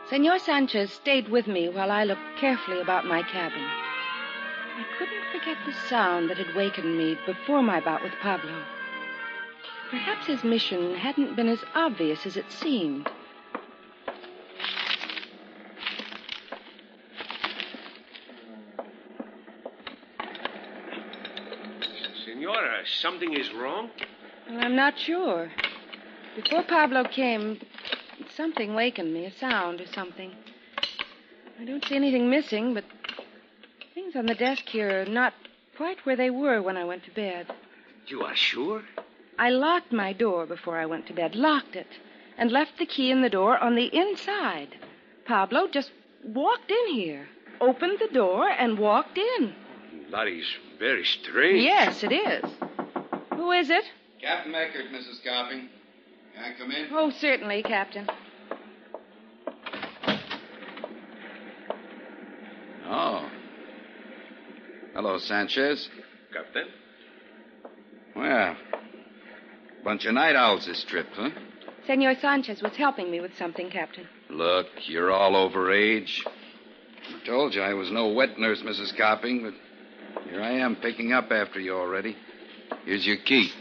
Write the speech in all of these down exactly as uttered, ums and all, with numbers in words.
Senor Sanchez stayed with me while I looked carefully about my cabin. I couldn't forget the sound that had wakened me before my bout with Pablo. Perhaps his mission hadn't been as obvious as it seemed. Senora, something is wrong? Well, I'm not sure. Before Pablo came, something wakened me, a sound or something. I don't see anything missing, but things on the desk here are not quite where they were when I went to bed. You are sure? I locked my door before I went to bed, locked it, and left the key in the door on the inside. Pablo just walked in here, opened the door, and walked in. That is very strange. Yes, it is. Who is it? Captain Eckert, Missus Copping. Can I come in? Oh, certainly, Captain. Oh. Hello, Sanchez. Captain? Well, bunch of night owls this trip, huh? Senor Sanchez was helping me with something, Captain. Look, you're all over age. I told you I was no wet nurse, Missus Copping, but here I am picking up after you already. Here's your key.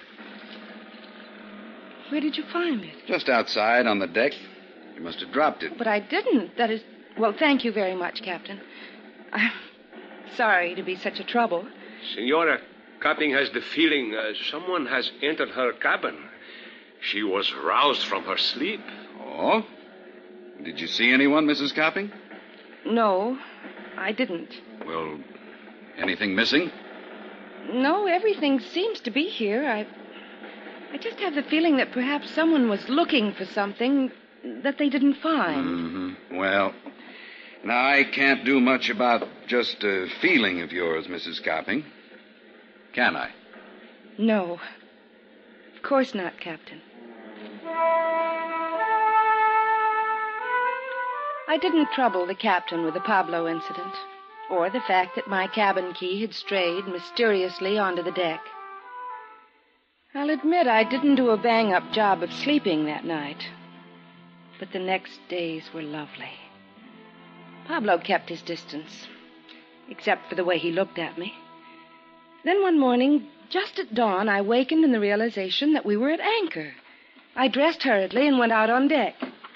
Where did you find it? Just outside on the deck. You must have dropped it. But I didn't. That is... Well, thank you very much, Captain. I'm sorry to be such a trouble. Senora, Copping has the feeling uh, someone has entered her cabin. She was roused from her sleep. Oh? Did you see anyone, Missus Copping? No, I didn't. Well, anything missing? No, everything seems to be here. I... I just have the feeling that perhaps someone was looking for something that they didn't find. Mm-hmm. Well, now I can't do much about just a feeling of yours, Missus Copping. Can I? No. Of course not, Captain. I didn't trouble the captain with the Pablo incident, or the fact that my cabin key had strayed mysteriously onto the deck. I'll admit I didn't do a bang-up job of sleeping that night. But the next days were lovely. Pablo kept his distance, except for the way he looked at me. Then one morning, just at dawn, I wakened in the realization that we were at anchor. I dressed hurriedly and went out on deck.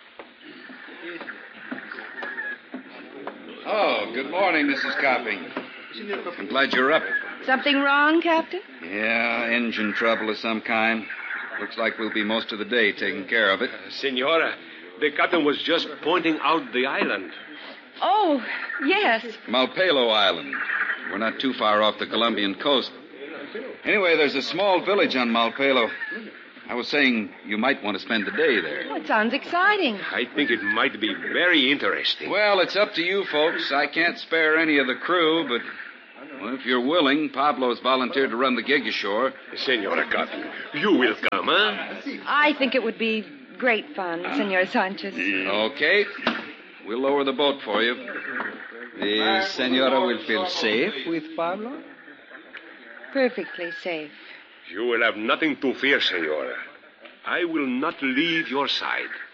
Oh, good morning, Missus Copping. I'm glad you're up. Something wrong, Captain? Yeah, engine trouble of some kind. Looks like we'll be most of the day taking care of it. Uh, Senora, the captain was just pointing out the island. Oh, yes. Malpelo Island. We're not too far off the Colombian coast. Anyway, there's a small village on Malpelo. I was saying you might want to spend the day there. Oh, it sounds exciting. I think it might be very interesting. Well, it's up to you folks. I can't spare any of the crew, but... Well, if you're willing, Pablo's volunteered to run the gig ashore. Senora Copping, you will come, huh? I think it would be great fun, Senor Sanchez. Okay. We'll lower the boat for you. The senora will feel safe with Pablo? Perfectly safe. You will have nothing to fear, Senora. I will not leave your side.